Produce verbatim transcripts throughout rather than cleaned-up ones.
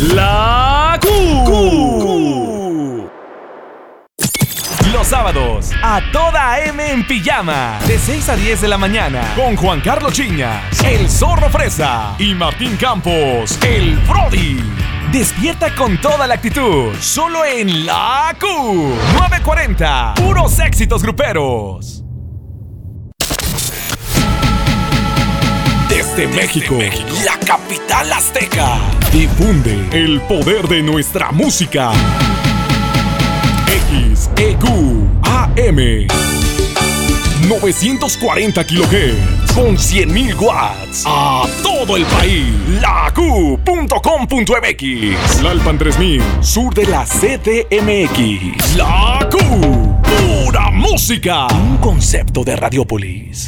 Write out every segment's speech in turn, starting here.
La Q. Los sábados, a toda M en pijama, de seis a diez de la mañana, con Juan Carlos Chiñas, el Zorro Fresa y Martín Campos, el Brody. Despierta con toda la actitud, solo en La Q. nueve cuarenta, puros éxitos gruperos. Desde México, la capital azteca, difunde el poder de nuestra música. X E Q A M novecientos cuarenta kilohertz con cien mil watts a todo el país. La Q punto com punto M X. Tlalpan tres mil, sur de la C D M X. La Q, pura música. Un concepto de Radiopolis.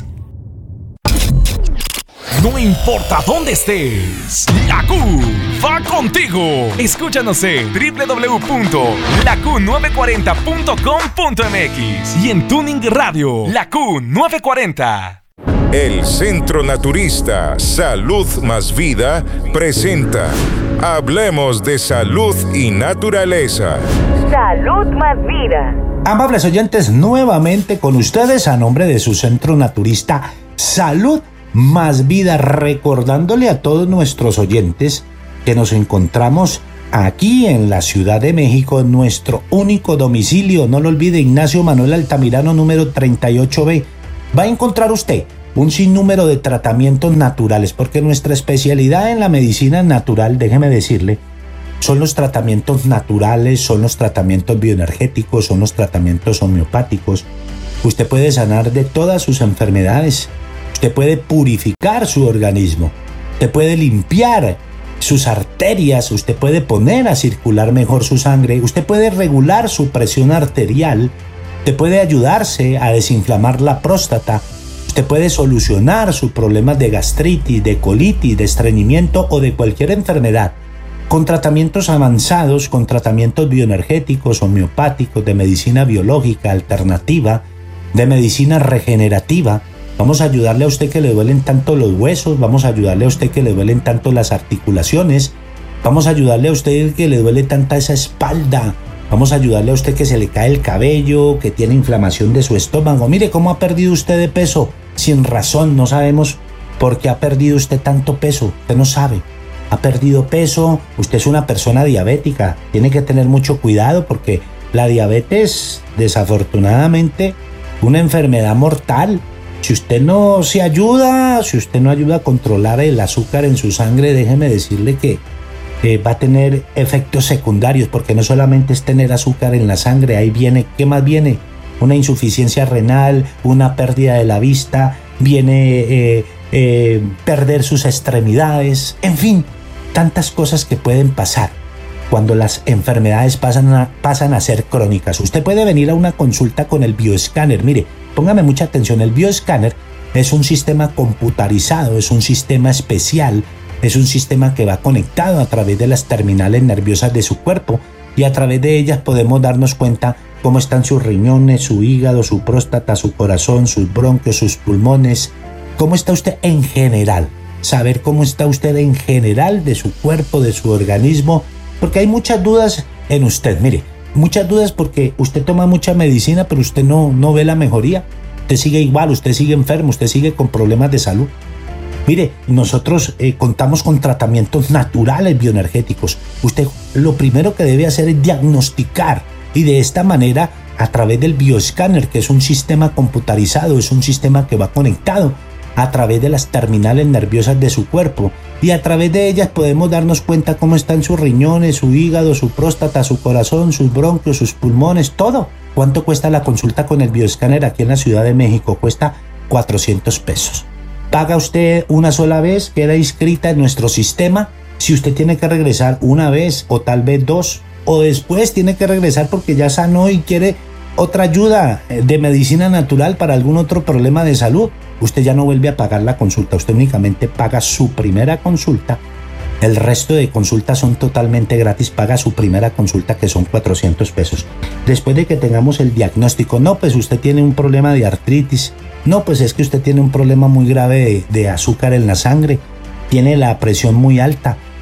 No importa dónde estés, La Q va contigo. Escúchanos en doble u doble u doble u punto la q nueve cuarenta punto com punto m x y en Tuning Radio, La Q nueve cuarenta. El Centro Naturista Salud Más Vida presenta Hablemos de Salud y Naturaleza. Salud Más Vida. Amables oyentes, nuevamente con ustedes a nombre de su Centro Naturista Salud Más Vida, recordándole a todos nuestros oyentes que nos encontramos aquí en la Ciudad de México, en nuestro único domicilio. No lo olvide, Ignacio Manuel Altamirano, número treinta y ocho B. Va a encontrar usted un sinnúmero de tratamientos naturales, porque nuestra especialidad en la medicina natural, déjeme decirle, son los tratamientos naturales, son los tratamientos bioenergéticos, son los tratamientos homeopáticos. Usted puede sanar de todas sus enfermedades. Usted puede purificar su organismo, usted puede limpiar sus arterias, usted puede poner a circular mejor su sangre, usted puede regular su presión arterial, usted puede ayudarse a desinflamar la próstata, usted puede solucionar sus problemas de gastritis, de colitis, de estreñimiento o de cualquier enfermedad con tratamientos avanzados, con tratamientos bioenergéticos, homeopáticos, de medicina biológica alternativa, de medicina regenerativa. Vamos a ayudarle a usted que le duelen tanto los huesos, vamos a ayudarle a usted que le duelen tanto las articulaciones, vamos a ayudarle a usted que le duele tanta esa espalda, vamos a ayudarle a usted que se le cae el cabello, que tiene inflamación de su estómago. Mire cómo ha perdido usted de peso, sin razón, no sabemos por qué ha perdido usted tanto peso, usted no sabe. Ha perdido peso, usted es una persona diabética, tiene que tener mucho cuidado porque la diabetes, desafortunadamente, una enfermedad mortal. Si usted no se ayuda, si usted no ayuda a controlar el azúcar en su sangre, déjeme decirle que eh, va a tener efectos secundarios, porque no solamente es tener azúcar en la sangre, ahí viene, ¿qué más viene? Una insuficiencia renal, una pérdida de la vista, viene eh, eh, perder sus extremidades, en fin, tantas cosas que pueden pasar cuando las enfermedades pasan a, pasan a ser crónicas. Usted puede venir a una consulta con el bioescáner. Mire, póngame mucha atención, el bioescáner es un sistema computarizado, es un sistema especial, es un sistema que va conectado a través de las terminales nerviosas de su cuerpo y a través de ellas podemos darnos cuenta cómo están sus riñones, su hígado, su próstata, su corazón, sus bronquios, sus pulmones, cómo está usted en general, saber cómo está usted en general de su cuerpo, de su organismo, porque hay muchas dudas en usted. Mire, muchas dudas porque usted toma mucha medicina, pero usted no, no ve la mejoría. Usted sigue igual, usted sigue enfermo, usted sigue con problemas de salud. Mire, nosotros eh, contamos con tratamientos naturales bioenergéticos. Usted lo primero que debe hacer es diagnosticar, y de esta manera, a través del bioescáner, que es un sistema computarizado, es un sistema que va conectado a través de las terminales nerviosas de su cuerpo, y a través de ellas podemos darnos cuenta cómo están sus riñones, su hígado, su próstata, su corazón, sus bronquios, sus pulmones, todo. ¿Cuánto cuesta la consulta con el bioescáner aquí en la Ciudad de México? Cuesta cuatrocientos pesos. Paga usted una sola vez, queda inscrita en nuestro sistema. Si usted tiene que regresar una vez o tal vez dos, o después tiene que regresar porque ya sanó y quiere otra ayuda de medicina natural para algún otro problema de salud, usted ya no vuelve a pagar la consulta, usted únicamente paga su primera consulta. El resto de consultas son totalmente gratis, paga su primera consulta, que son cuatrocientos pesos. Después de que tengamos el diagnóstico, no, pues usted tiene un problema de artritis, no, pues es que usted tiene un problema muy grave de, de azúcar en la sangre, tiene la presión muy alta,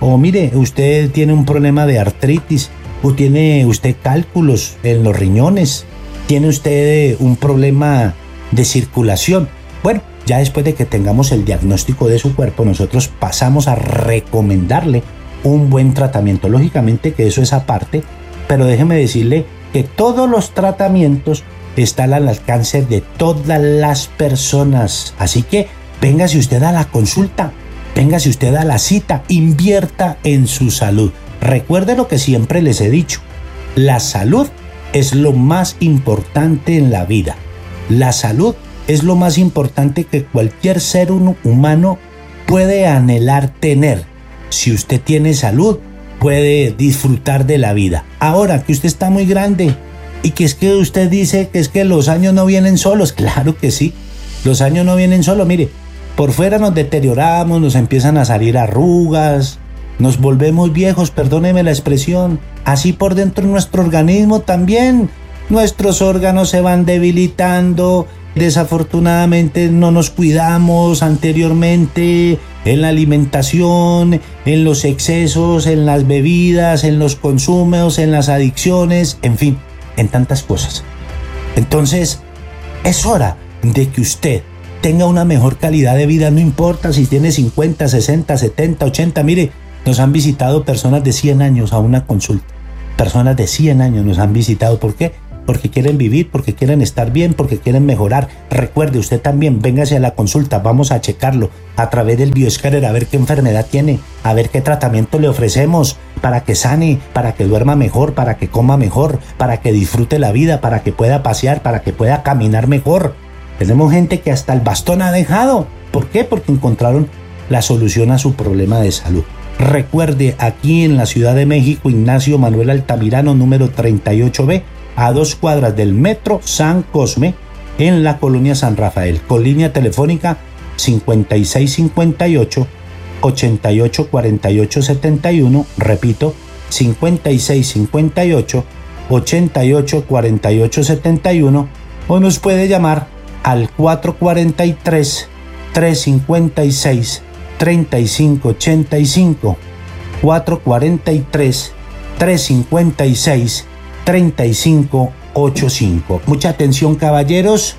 O mire, usted tiene un problema de artritis, o tiene usted cálculos en los riñones, tiene usted un problema de circulación. Bueno, ya después de que tengamos el diagnóstico de su cuerpo, nosotros pasamos a recomendarle un buen tratamiento. Lógicamente que eso es aparte, pero déjeme decirle que todos los tratamientos están al alcance de todas las personas. Así que véngase usted a la consulta, véngase usted a la cita, invierta en su salud. Recuerde lo que siempre les he dicho, la salud es lo más importante en la vida. La salud es lo más importante que cualquier ser humano puede anhelar tener. Si usted tiene salud, puede disfrutar de la vida. Ahora que usted está muy grande y que es que usted dice que es que los años no vienen solos, claro que sí, los años no vienen solos. Mire, por fuera nos deterioramos, nos empiezan a salir arrugas, nos volvemos viejos, perdóneme la expresión. Así por dentro nuestro organismo también, nuestros órganos se van debilitando. Desafortunadamente no nos cuidamos anteriormente en la alimentación, en los excesos, en las bebidas, en los consumos, en las adicciones, en fin, en tantas cosas. Entonces, es hora de que usted tenga una mejor calidad de vida, no importa si tiene cincuenta, sesenta, setenta, ochenta, mire, nos han visitado personas de cien años a una consulta. Personas de cien años nos han visitado. ¿Por qué? Porque quieren vivir, porque quieren estar bien, porque quieren mejorar. Recuerde, usted también, véngase a la consulta, vamos a checarlo a través del bioescáner, a ver qué enfermedad tiene, a ver qué tratamiento le ofrecemos para que sane, para que duerma mejor, para que coma mejor, para que disfrute la vida, para que pueda pasear, para que pueda caminar mejor. Tenemos gente que hasta el bastón ha dejado. ¿Por qué? Porque encontraron la solución a su problema de salud. Recuerde, aquí en la Ciudad de México, Ignacio Manuel Altamirano, número treinta y ocho B, a dos cuadras del Metro San Cosme, en la colonia San Rafael, con línea telefónica cincuenta y seis cincuenta y ocho, ochenta y ocho cuarenta y ocho setenta y uno, repito, cincuenta y seis cincuenta y ocho, ochenta y ocho cuarenta y ocho setenta y uno, o nos puede llamar al cuatro cuarenta y tres, trescientos cincuenta y seis, treinta y cinco ochenta y cinco, cuatro cuarenta y tres, trescientos cincuenta y seis, treinta y cinco ochenta y cinco. Mucha atención, caballeros,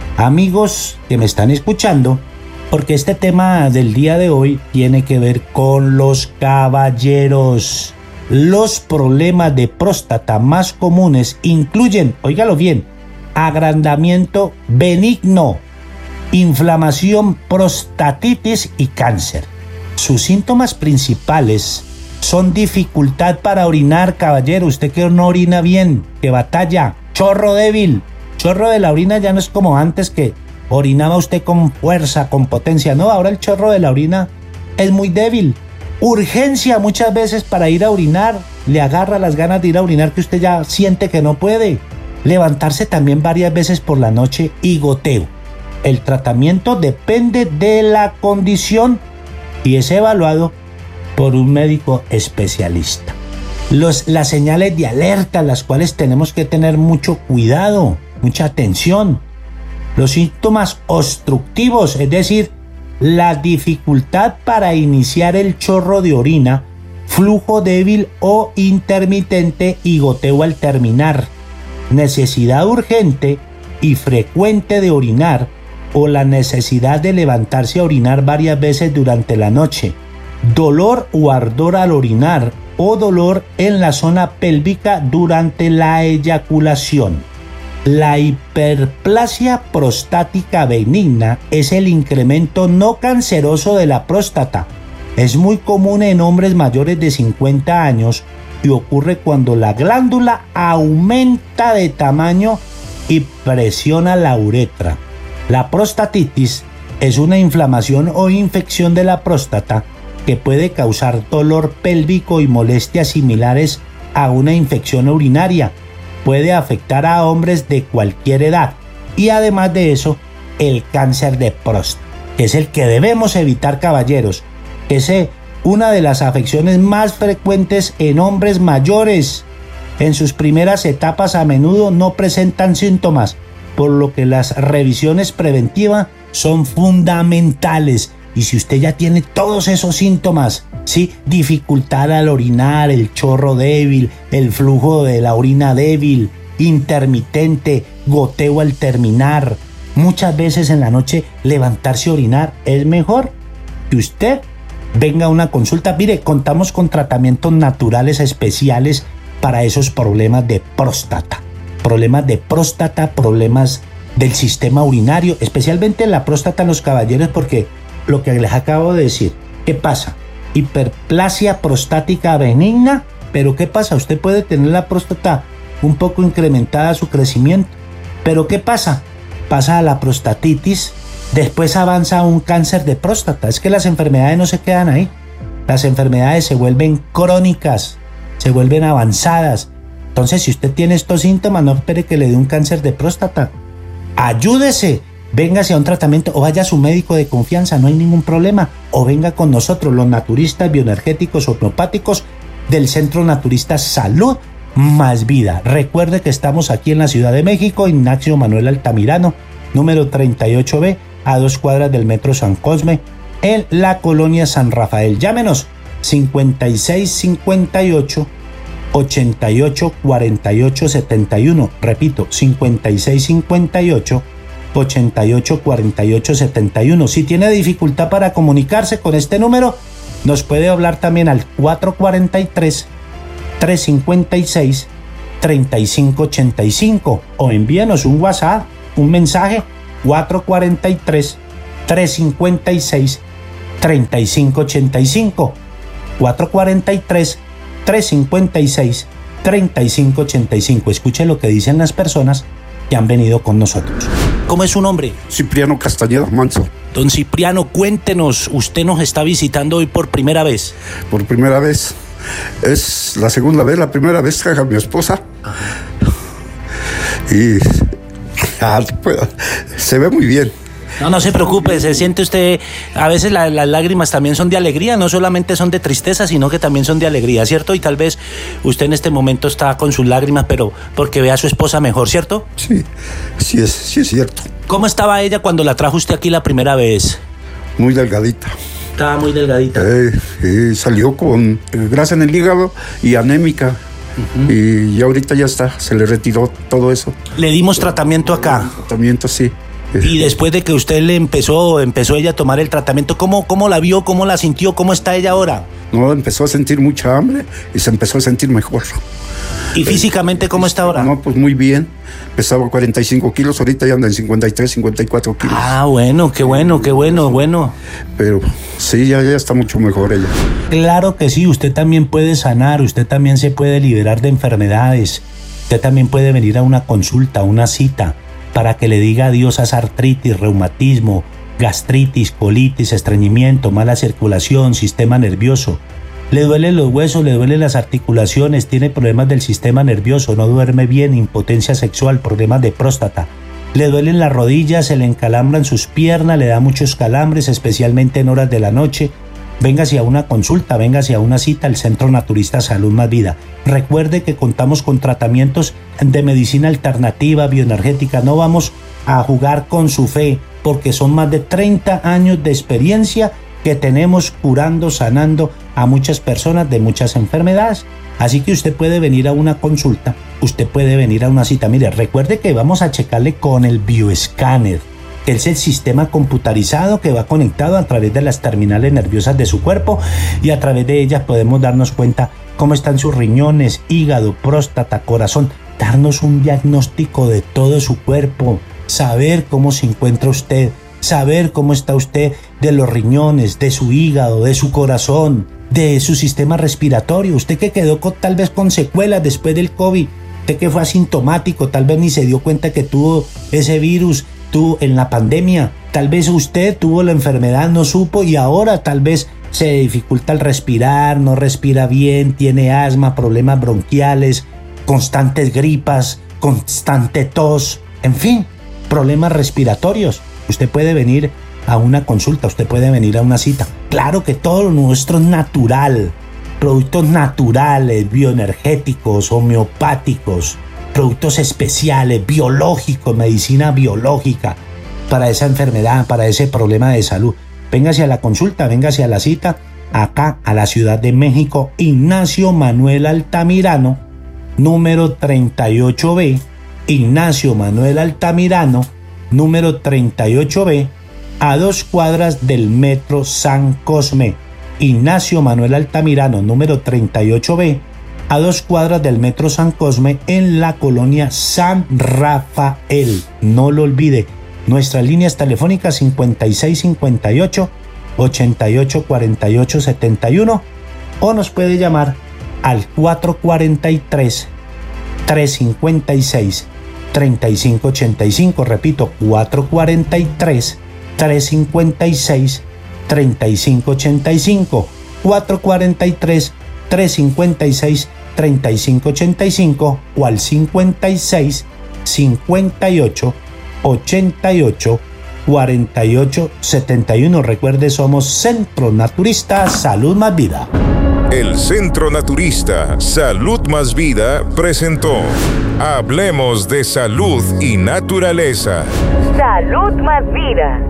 amigos que me están escuchando, porque este tema del día de hoy tiene que ver con los caballeros. Los problemas de próstata más comunes incluyen, óigalo bien, agrandamiento benigno, inflamación, prostatitis y cáncer. Sus síntomas principales son dificultad para orinar, caballero, usted que no orina bien, que batalla, chorro débil. Chorro de la orina ya no es como antes, que orinaba usted con fuerza, con potencia. No, ahora el chorro de la orina es muy débil. Urgencia muchas veces para ir a orinar, le agarra las ganas de ir a orinar que usted ya siente que no puede. Levantarse también varias veces por la noche y goteo. El tratamiento depende de la condición y es evaluado por un médico especialista. Los, las señales de alerta, las cuales tenemos que tener mucho cuidado, mucha atención. Los síntomas obstructivos, es decir, la dificultad para iniciar el chorro de orina, flujo débil o intermitente y goteo al terminar, necesidad urgente y frecuente de orinar o la necesidad de levantarse a orinar varias veces durante la noche, dolor o ardor al orinar o dolor en la zona pélvica durante la eyaculación. La hiperplasia prostática benigna es el incremento no canceroso de la próstata. Es muy común en hombres mayores de cincuenta años y ocurre cuando la glándula aumenta de tamaño y presiona la uretra. La prostatitis es una inflamación o infección de la próstata que puede causar dolor pélvico y molestias similares a una infección urinaria. Puede afectar a hombres de cualquier edad y además de eso, el cáncer de próstata, que es el que debemos evitar, caballeros. Es una de las afecciones más frecuentes en hombres mayores. En sus primeras etapas a menudo no presentan síntomas, por lo que las revisiones preventivas son fundamentales Y si usted ya tiene todos esos síntomas, ¿sí? Dificultad al orinar, el chorro débil, el flujo de la orina débil, intermitente, goteo al terminar, muchas veces en la noche levantarse a orinar, es mejor que usted venga a una consulta. Mire, contamos con tratamientos naturales especiales para esos problemas de próstata. Problemas de próstata, problemas del sistema urinario, especialmente la próstata en los caballeros, porque lo que les acabo de decir, ¿qué pasa? Hiperplasia prostática benigna, pero ¿qué pasa? Usted puede tener la próstata un poco incrementada su crecimiento, pero ¿qué pasa? Pasa a la prostatitis, después avanza a un cáncer de próstata. Es que las enfermedades no se quedan ahí, las enfermedades se vuelven crónicas, se vuelven avanzadas. Entonces, si usted tiene estos síntomas, no espere que le dé un cáncer de próstata. Ayúdese, véngase a un tratamiento o vaya a su médico de confianza, no hay ningún problema. O venga con nosotros, los naturistas bioenergéticos homeopáticos del Centro Naturista Salud Más Vida. Recuerde que estamos aquí en la Ciudad de México, Ignacio Manuel Altamirano, número treinta y ocho B, a dos cuadras del Metro San Cosme, en la colonia San Rafael. Llámenos cincuenta y seis cincuenta y ocho ochenta y ocho cuarenta y ocho setenta y uno. Repito, cincuenta y seis cincuenta y ocho ochenta y ocho cuarenta y ocho setenta y uno. Si tiene dificultad para comunicarse con este número, nos puede hablar también al cuatro cuarenta y tres trescientos cincuenta y seis treinta y cinco ochenta y cinco o envíenos un WhatsApp, un mensaje cuatro cuarenta y tres trescientos cincuenta y seis treinta y cinco ochenta y cinco, cuatro cuarenta y tres trescientos cincuenta y seis treinta y cinco ochenta y cinco. Escuche lo que dicen las personas que han venido con nosotros. ¿Cómo es su nombre? Cipriano Castañeda Manso. Don Cipriano, cuéntenos, usted nos está visitando hoy por primera vez. Por primera vez. Es la segunda vez, la primera vez que haga mi esposa. Ajá. Y ah, pues, se ve muy bien. No, no se preocupe, se siente usted, a veces la, las lágrimas también son de alegría, no solamente son de tristeza, sino que también son de alegría, ¿cierto? Y tal vez usted en este momento está con sus lágrimas, pero porque ve a su esposa mejor, ¿cierto? Sí, sí es, sí es cierto. ¿Cómo estaba ella cuando la trajo usted aquí la primera vez? Muy delgadita. Estaba muy delgadita. Eh, eh, salió con grasa en el hígado y anémica. Uh-huh. Y ya ahorita ya está, se le retiró todo eso. ¿Le dimos tratamiento acá? Tratamiento, sí. Y después de que usted le empezó, empezó ella a tomar el tratamiento, ¿cómo, cómo la vio, cómo la sintió, cómo está ella ahora? No, empezó a sentir mucha hambre y se empezó a sentir mejor. ¿Y físicamente cómo está ahora? No, pues muy bien. Pesaba cuarenta y cinco kilos, ahorita ya anda en cincuenta y tres, cincuenta y cuatro kilos. Ah, bueno, qué bueno, qué bueno, bueno. Pero sí, ya, ya está mucho mejor ella. Claro que sí, usted también puede sanar, usted también se puede liberar de enfermedades. Usted también puede venir a una consulta, a una cita, para que le diga adiós a esa artritis, reumatismo, gastritis, colitis, estreñimiento, mala circulación, sistema nervioso. Le duelen los huesos, le duelen las articulaciones, tiene problemas del sistema nervioso, no duerme bien, impotencia sexual, problemas de próstata. Le duelen las rodillas, se le encalambran sus piernas, le da muchos calambres, especialmente en horas de la noche. Véngase a una consulta, véngase a una cita al Centro Naturista Salud Más Vida. Recuerde que contamos con tratamientos de medicina alternativa, bioenergética. No vamos a jugar con su fe, porque son más de treinta años de experiencia que tenemos curando, sanando a muchas personas de muchas enfermedades. Así que usted puede venir a una consulta, usted puede venir a una cita. Mire, recuerde que vamos a checarle con el bioescáner, que es el sistema computarizado que va conectado a través de las terminales nerviosas de su cuerpo, y a través de ellas podemos darnos cuenta cómo están sus riñones, hígado, próstata, corazón, darnos un diagnóstico de todo su cuerpo, saber cómo se encuentra usted, saber cómo está usted de los riñones, de su hígado, de su corazón, de su sistema respiratorio. Usted que quedó con, tal vez con secuelas después del COVID, usted que fue asintomático, tal vez ni se dio cuenta que tuvo ese virus, tuvo en la pandemia, tal vez usted tuvo la enfermedad, no supo, y ahora tal vez se dificulta el respirar, no respira bien, tiene asma, problemas bronquiales, constantes gripas, constante tos, en fin, problemas respiratorios. Usted puede venir a una consulta, usted puede venir a una cita. Claro que todo lo nuestro es natural, productos naturales, bioenergéticos, homeopáticos, productos especiales, biológicos, medicina biológica para esa enfermedad, para ese problema de salud. véngase a la consulta, véngase a la cita, acá a la Ciudad de México, Ignacio Manuel Altamirano, número treinta y ocho B, Ignacio Manuel Altamirano, número treinta y ocho B, a dos cuadras del Metro San Cosme. Ignacio Manuel Altamirano, número treinta y ocho B, a dos cuadras del Metro San Cosme, en la colonia San Rafael. No lo olvide, nuestras líneas telefónicas cincuenta y seis cincuenta y ocho, ochenta y ocho cuarenta y ocho setenta y uno, o nos puede llamar al cuatro cuarenta y tres, trescientos cincuenta y seis, treinta y cinco ochenta y cinco. Repito, cuatro cuarenta y tres, trescientos cincuenta y seis, treinta y cinco ochenta y cinco, cuatro cuarenta y tres, trescientos cincuenta y seis, treinta y cinco ochenta y cinco, o al cincuenta y seis cincuenta y ocho ochenta y ocho cuarenta y ocho setenta y uno. Recuerde, somos Centro Naturista Salud Más Vida. El Centro Naturista Salud Más Vida presentó Hablemos de Salud y Naturaleza. Salud Más Vida.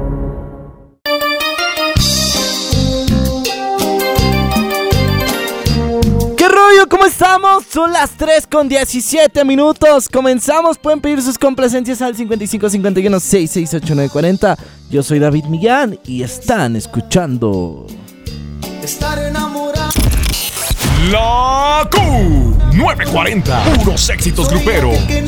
¿Qué rollo? ¿Cómo estamos? Son las tres con diecisiete minutos. Comenzamos. Pueden pedir sus complacencias al cincuenta y cinco cincuenta y uno sesenta y seis ochenta y nueve cuarenta. Yo soy David Millán y están escuchando Estar enamorado. La Q nueve cuarenta, puros éxitos gruperos.